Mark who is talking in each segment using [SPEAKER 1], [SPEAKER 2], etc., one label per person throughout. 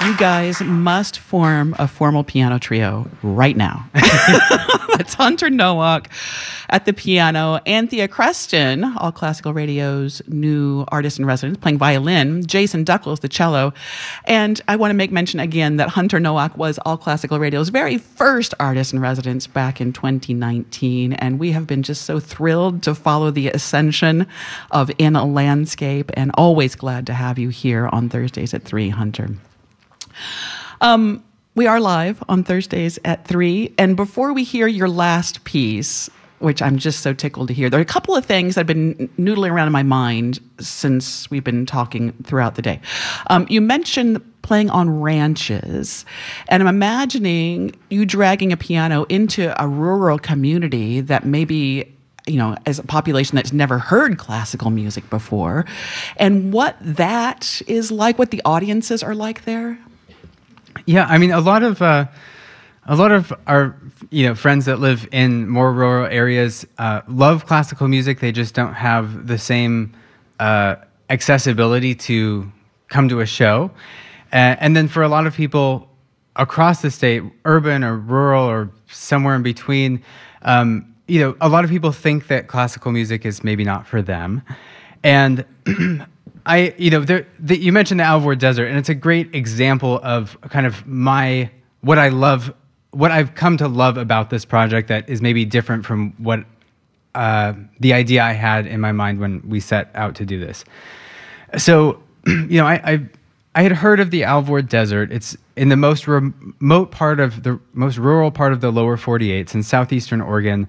[SPEAKER 1] You guys must form a formal piano trio right now. It's Hunter Nowak at the piano, Anthea Creston, All Classical Radio's new artist in residence, playing violin, Jason Duckles, the cello. And I want to make mention again that Hunter Nowak was All Classical Radio's very first artist in residence back in 2019. And we have been just so thrilled to follow the ascension of In a Landscape, and always glad to have you here on Thursdays at 3, Hunter. We are live on Thursdays at 3. And before we hear your last piece, which I'm just so tickled to hear, there are a couple of things that have been noodling around in my mind since we've been talking throughout the day. You mentioned playing on ranches, and I'm imagining you dragging a piano into a rural community that maybe, you know, as a population that's never heard classical music before, and what that is like, what the audiences are like there.
[SPEAKER 2] Yeah, I mean, a lot of our friends that live in more rural areas love classical music. They just don't have the same accessibility to come to a show. And then for a lot of people across the state, urban or rural or somewhere in between, a lot of people think that classical music is maybe not for them. And you mentioned the Alvord Desert, and it's a great example of kind of what I've come to love about this project that is maybe different from what the idea I had in my mind when we set out to do this. So, I had heard of the Alvord Desert. It's in the most remote part of the most rural part of the lower 48. It's in southeastern Oregon.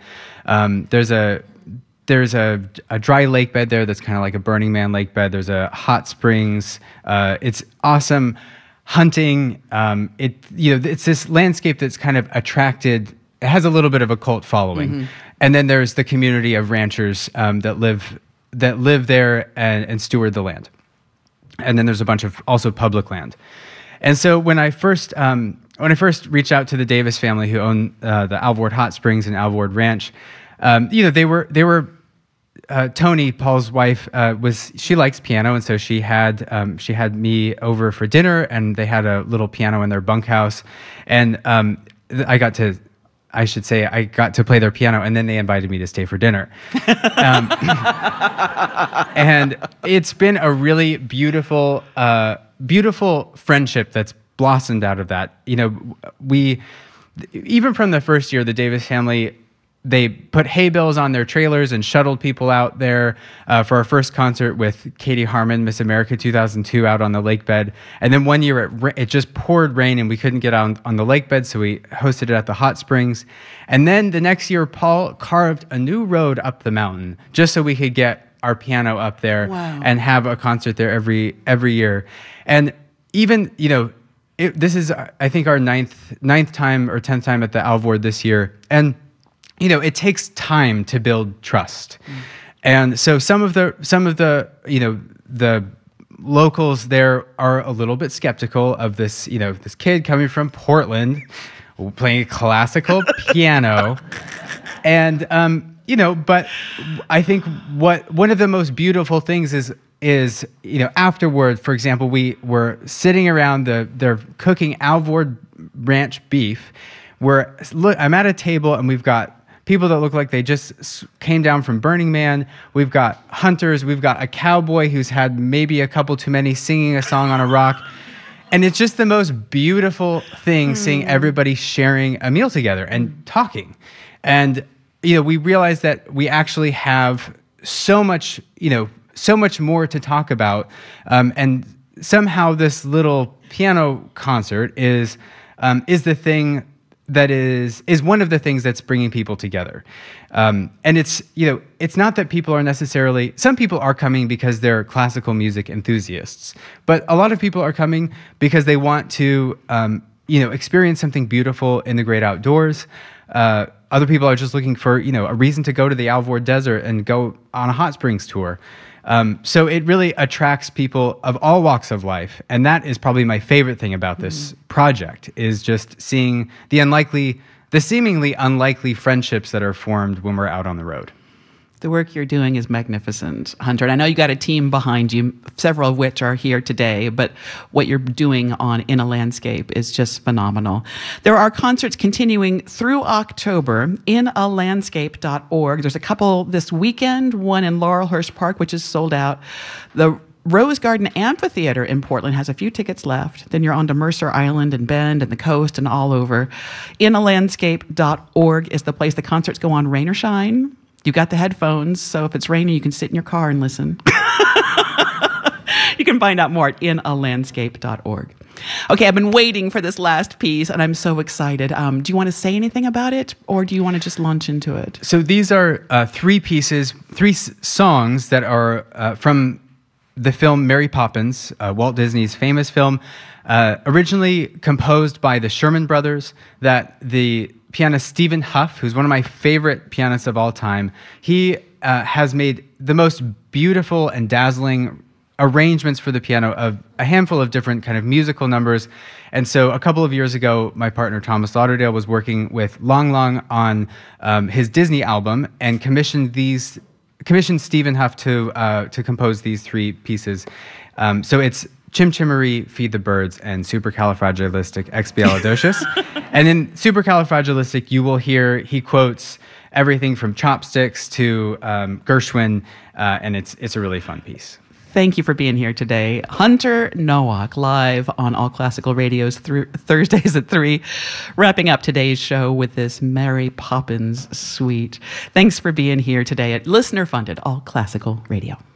[SPEAKER 2] There's a dry lake bed there that's kind of like a Burning Man lake bed. There's a hot springs. It's awesome hunting. It's this landscape that's kind of attracted. It has a little bit of a cult following. Mm-hmm. And then there's the community of ranchers that live there and steward the land. And then there's a bunch of also public land. And so when I first reached out to the Davis family who own the Alvord Hot Springs and Alvord Ranch, they were Tony, Paul's wife, she likes piano, and so she had me over for dinner, and they had a little piano in their bunkhouse, and I got to play their piano, and then they invited me to stay for dinner. And it's been a really beautiful friendship that's blossomed out of that. Even from the first year, the Davis family, they put hay bales on their trailers and shuttled people out there for our first concert with Katie Harmon, Miss America 2002, out on the lake bed. And then one year it just poured rain and we couldn't get out on the lake bed, so we hosted it at the hot springs. And then the next year, Paul carved a new road up the mountain just so we could get our piano up there. Wow. And have a concert there every year. And even, this is, I think, our ninth time or 10th time at the Alvord this year. And it takes time to build trust. Mm. And so some of the the locals there are a little bit skeptical of this, this kid coming from Portland playing classical piano. And but I think one of the most beautiful things is afterward, for example, we were sitting around they're cooking Alvord Ranch beef. I'm at a table and we've got people that look like they just came down from Burning Man. We've got hunters. We've got a cowboy who's had maybe a couple too many singing a song on a rock. And it's just the most beautiful thing seeing everybody sharing a meal together and talking. And, we realized that we actually have so much more to talk about. And somehow this little piano concert is the thing that is one of the things that's bringing people together. And it's not that people are necessarily, some people are coming because they're classical music enthusiasts, but a lot of people are coming because they want to, experience something beautiful in the great outdoors. Other people are just looking for, a reason to go to the Alvord Desert and go on a hot springs tour. So it really attracts people of all walks of life. And that is probably my favorite thing about this project, is just seeing the seemingly unlikely friendships that are formed when we're out on the road.
[SPEAKER 1] The work you're doing is magnificent, Hunter. And I know you got a team behind you, several of which are here today, but what you're doing on In a Landscape is just phenomenal. There are concerts continuing through October, inalandscape.org. There's a couple this weekend, one in Laurelhurst Park, which is sold out. The Rose Garden Amphitheater in Portland has a few tickets left. Then you're on to Mercer Island and Bend and the coast and all over. inalandscape.org is the place the concerts go on, rain or shine. You got the headphones, so if it's raining, you can sit in your car and listen. You can find out more at inalandscape.org. Okay, I've been waiting for this last piece, and I'm so excited. Do you want to say anything about it, or do you want to just launch into it?
[SPEAKER 2] So these are three songs that are from the film Mary Poppins, Walt Disney's famous film, originally composed by the Sherman Brothers, that the pianist Stephen Huff, who's one of my favorite pianists of all time, he has made the most beautiful and dazzling arrangements for the piano of a handful of different kind of musical numbers. And so a couple of years ago, my partner Thomas Lauderdale was working with Long Long on his Disney album and commissioned Stephen Huff to compose these three pieces. So it's Chim Chimery, Feed the Birds, and Supercalifragilisticexpialidocious. And in Supercalifragilistic, you will hear he quotes everything from Chopsticks to Gershwin, and it's a really fun piece.
[SPEAKER 1] Thank you for being here today. Hunter Nowak, live on All Classical Radio's Thursdays at 3, wrapping up today's show with this Mary Poppins suite. Thanks for being here today at listener-funded All Classical Radio.